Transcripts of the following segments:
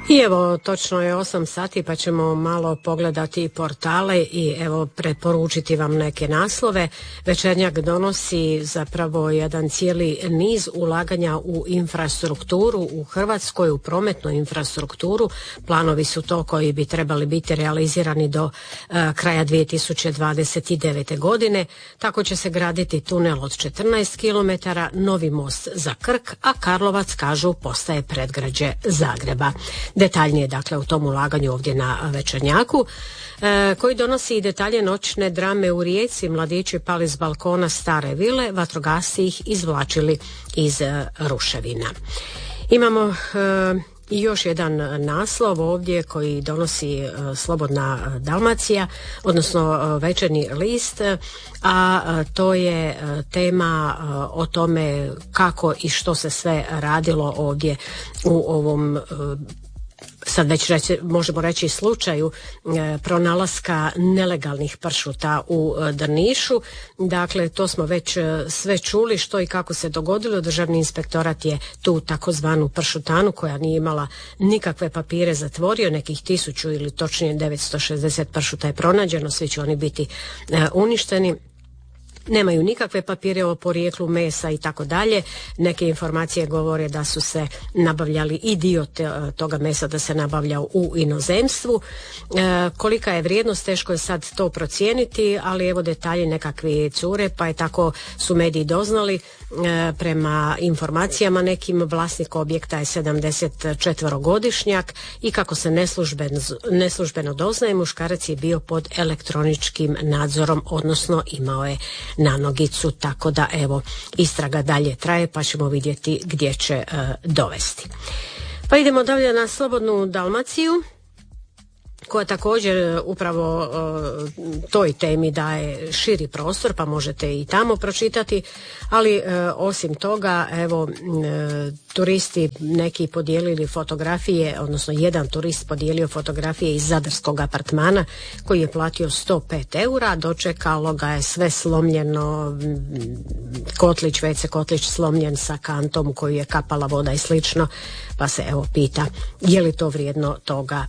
I evo, točno je 8 sati pa ćemo malo pogledati portale i evo preporučiti vam neke naslove. Večernjak donosi zapravo jedan cijeli niz ulaganja u infrastrukturu u Hrvatskoj, u prometnu infrastrukturu. Planovi su to koji bi trebali biti realizirani do kraja 2029. godine. Tako će se graditi tunel od 14 km, novi most za Krk, a Karlovac, kažu, postaje predgrađe Zagreba. Detaljnije dakle u tom ulaganju ovdje na Večernjaku, koji donosi i detalje noćne drame u Rijeci. Mladići pali s balkona stare vile, vatrogasci ih izvlačili iz ruševina. Imamo i još jedan naslov ovdje koji donosi Slobodna Dalmacija, odnosno Večernji list, a to je tema o tome kako i što se sve radilo ovdje u ovom sad već možemo reći slučaju pronalaska nelegalnih pršuta u Drnišu. Dakle, to smo već sve čuli što i kako se dogodilo. Državni inspektorat je tu takozvanu pršutanu koja nije imala nikakve papire zatvorio, nekih 1000 ili točnije 960 pršuta je pronađeno, svi će oni biti uništeni. Nemaju nikakve papire o porijeklu mesa i tako dalje. Neke informacije govore da su se nabavljali i dio toga mesa da se nabavlja u inozemstvu. Kolika je vrijednost, teško je sad to procijeniti, ali evo detalji nekakvi cure, pa je tako su mediji doznali. Prema informacijama nekim, vlasnik objekta je 74-godišnjak i kako se neslužbeno doznaje, muškarac je bio pod elektroničkim nadzorom, odnosno imao je nanogicu, tako da evo istraga dalje traje pa ćemo vidjeti gdje će dovesti. Pa idemo dalje na Slobodnu Dalmaciju, koja također upravo toj temi daje širi prostor, pa možete i tamo pročitati, ali osim toga, evo, turisti neki podijelili fotografije, odnosno jedan turist podijelio fotografije iz zadarskog apartmana koji je platio 105 eura, dočekalo ga je sve slomljeno, WC kotlić slomljen sa kantom u koju je kapala voda i slično, pa se evo pita je li to vrijedno toga.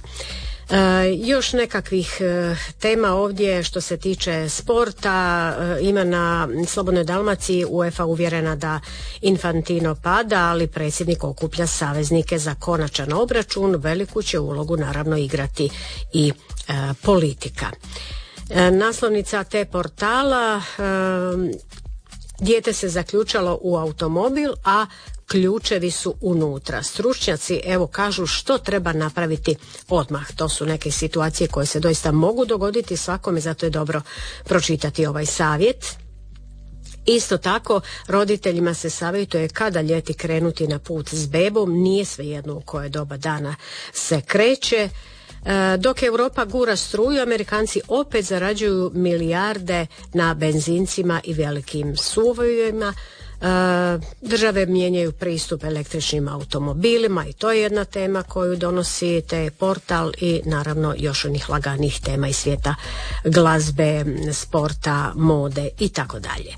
Još nekakvih tema ovdje što se tiče sporta. Ima na Slobodnoj Dalmaciji UEFA uvjerena da Infantino pada, ali predsjednik okuplja saveznike za konačan obračun. Veliku će ulogu naravno igrati i politika. Naslovnica te portala: dijete se zaključalo u automobil, a ključevi su unutra. Stručnjaci evo kažu što treba napraviti odmah. To su neke situacije koje se doista mogu dogoditi svakome, zato je dobro pročitati ovaj savjet. Isto tako, roditeljima se savjetuje kada ljeti krenuti na put s bebom, nije svejedno u koje doba dana se kreće. Dok Europa gura struju, Amerikanci opet zarađuju milijarde na benzincima i velikim suvojima. Države mijenjaju pristup električnim automobilima i to je jedna tema koju donosi te portal, i naravno još onih laganih tema iz svijeta glazbe, sporta, mode i tako dalje.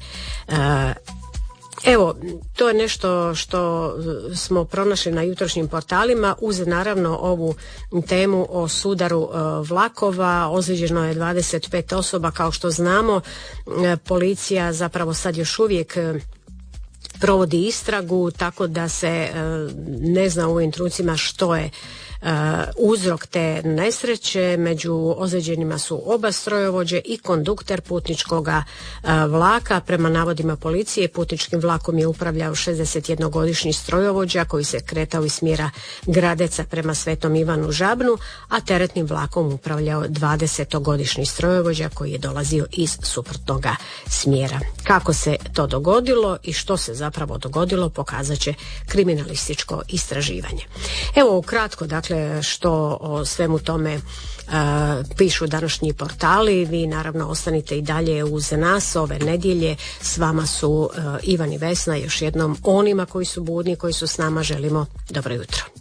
Evo, to je nešto što smo pronašli na jutrošnjim portalima, uz naravno ovu temu o sudaru vlakova. Ozlijeđeno je 25 osoba, kao što znamo. Policija zapravo sad još uvijek provodi istragu, tako da se ne zna u ovim trenucima što je uzrok te nesreće. Među ozlijeđenima su oba strojovođe i kondukter putničkoga vlaka. Prema navodima policije, putničkim vlakom je upravljao 61-godišnji strojovođa koji se kretao iz smjera Gradeca prema Svetom Ivanu Žabnu, a teretnim vlakom upravljao 20-godišnji strojovođa koji je dolazio iz suprotnoga smjera. Kako se to dogodilo i što se zapravo dogodilo pokazat će kriminalističko istraživanje. Evo ukratko, dakle, što o svemu tome pišu današnji portali. Vi naravno ostanite i dalje uz nas ove nedjelje. S vama su Ivan i Vesna. Još jednom onima koji su budni, koji su s nama, želimo dobro jutro.